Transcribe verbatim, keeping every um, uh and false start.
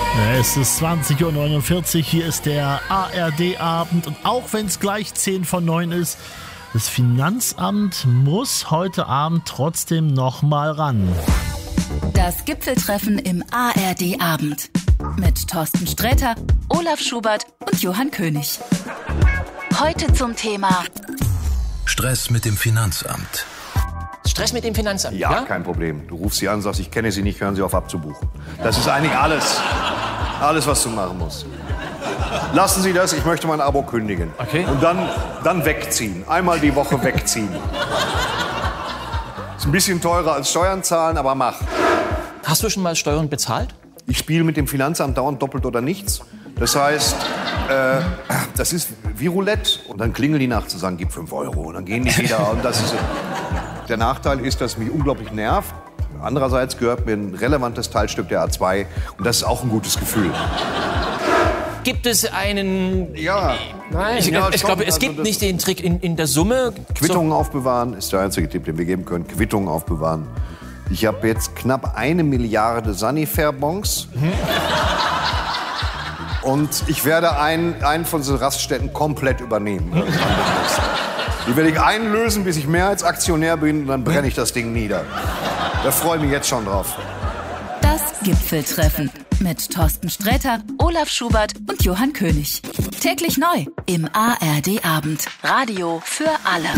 Es ist zwanzig Uhr neunundvierzig, hier ist der A R D-Abend und auch wenn es gleich zehn vor neun ist, das Finanzamt muss heute Abend trotzdem noch mal ran. Das Gipfeltreffen im A R D-Abend mit Thorsten Sträter, Olaf Schubert und Johann König. Heute zum Thema Stress mit dem Finanzamt. Stress mit dem Finanzamt? Ja, ja, kein Problem. Du rufst sie an, sagst, ich kenne Sie nicht, hören Sie auf abzubuchen. Das ist eigentlich alles, alles, was du machen musst. Lassen Sie das, ich möchte mein Abo kündigen. Okay. Und dann, dann wegziehen. Einmal die Woche wegziehen. Ist ein bisschen teurer als Steuern zahlen, aber mach. Hast du schon mal Steuern bezahlt? Ich spiele mit dem Finanzamt dauernd doppelt oder nichts. Das heißt, äh, das ist wie Roulette. Und dann klingeln die nachts und sagen, gib fünf Euro. Und dann gehen die wieder. Und das ist, der Nachteil ist, dass es mich unglaublich nervt. Andererseits gehört mir ein relevantes Teilstück der A zwei. Und das ist auch ein gutes Gefühl. Gibt es einen... Ja. Nein, ich, ja, ich glaube, es also gibt nicht den Trick in, in der Summe. Quittungen aufbewahren ist der einzige Tipp, den wir geben können. Quittungen aufbewahren. Ich habe jetzt knapp eine Milliarde Sanifair-Bons. Mhm. Und ich werde einen, einen von diesen Raststätten komplett übernehmen. Die werde ich einlösen, bis ich Mehrheitsaktionär bin. Und dann brenne ich das Ding nieder. Da freue ich mich jetzt schon drauf. das Gipfeltreffen mit Thorsten Sträter, Olaf Schubert und Johann König. Täglich neu im A R D-Abend. Radio für alle.